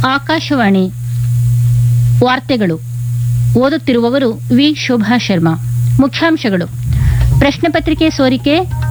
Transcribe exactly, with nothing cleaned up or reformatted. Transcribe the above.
ಆಕಾಶವಾಣಿ ವಾರ್ತೆಗಳು ಓದುತ್ತಿರುವವರು ವಿ ಶೋಭಾ ಶರ್ಮಾ. ಮುಖ್ಯಾಂಶಗಳು: ಪ್ರಶ್ನೆ ಪತ್ರಿಕೆ ಸೋರಿಕೆ